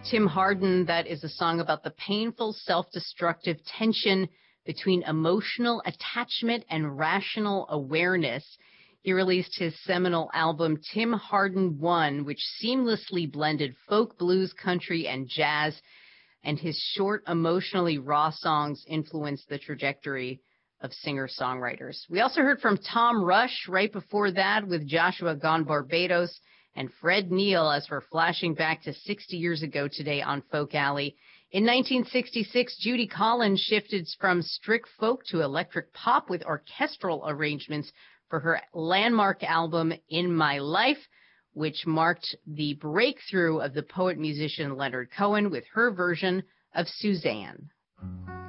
Tim Hardin, that is a song about the painful, self-destructive tension between emotional attachment and rational awareness. He released his seminal album, Tim Hardin 1, which seamlessly blended folk, blues, country, and jazz, and his short, emotionally raw songs influenced the trajectory of singer-songwriters. We also heard from Tom Rush right before that with Joshua Gone Barbados, and Fred Neil as we're flashing back to 60 years ago today on Folk Alley. In 1966, Judy Collins shifted from strict folk to electric pop with orchestral arrangements for her landmark album, In My Life, which marked the breakthrough of the poet-musician Leonard Cohen with her version of Suzanne.